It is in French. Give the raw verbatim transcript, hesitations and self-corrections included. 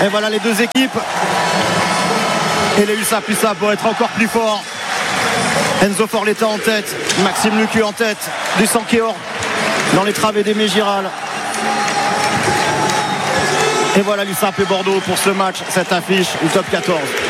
Et voilà les deux équipes. Et les U S A P U S A pour être encore plus forts. Enzo Forletta en tête, Maxime Lucu en tête, du Sankeor dans les travées des Mégirales. Et voilà l'U S A P Bordeaux pour ce match, cette affiche du top quatorze.